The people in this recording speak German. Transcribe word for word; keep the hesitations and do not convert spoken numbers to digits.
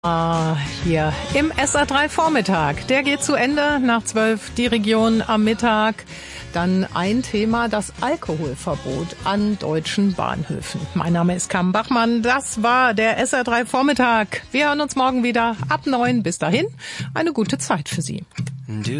Ah, hier im S R drei Vormittag. Der geht zu Ende nach zwölf, die Region am Mittag. Dann ein Thema, das Alkoholverbot an deutschen Bahnhöfen. Mein Name ist Carmen Bachmann. Das war der S R drei Vormittag. Wir hören uns morgen wieder ab neun. Bis dahin, eine gute Zeit für Sie.